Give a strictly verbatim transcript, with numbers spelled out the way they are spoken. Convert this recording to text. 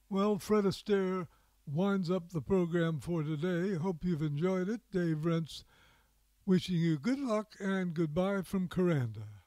Well, Fred Astaire winds up the program for today. Hope you've enjoyed it. Dave Rentz wishing you good luck and goodbye from Coranda.